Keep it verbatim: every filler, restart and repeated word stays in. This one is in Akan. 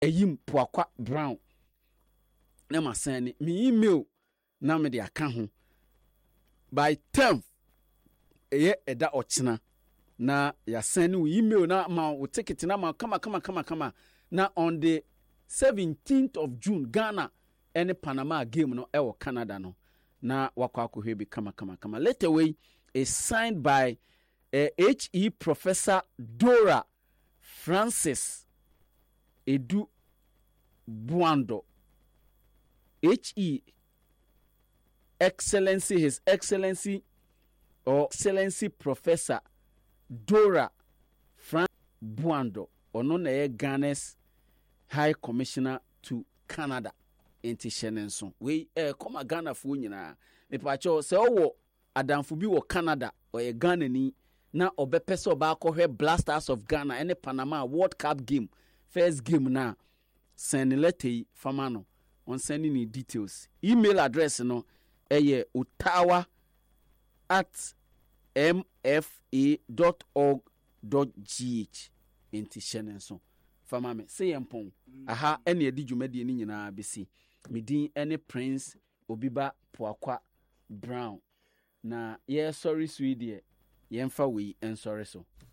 eyim Poakwa Brown na ma send me email na me de aka ho by tenth eye eda ochina na ya send you email na ma wo ticket na ma kama kama kama kama na on the seventeenth of June Ghana any Panama game no ewo Canada no na wakwa akohwe bi kama kama kama later way is signed by uh, H E Professor Dora Francis Edu Buando H E Excellency His Excellency or Excellency Professor Dora Francis Buando ono na ye Ghana's High Commissioner to Canada enti shenenso we eh koma Ghana fu nyina me pacho se owo adamfo bi wo Canada or ye Ghana ni na obepese oba akɔhwɛ Blasters of Ghana ene Panama World Cup game first game na send letter famano on sending ni details email address no eye ottawa at m f a dot org dot g h enti shenenso fama me say empon aha ene edi dwumade ni nyina besi medin ene Prince Obiba Poakwa Brown na ye sorry sweet ye yemfa we en sorry so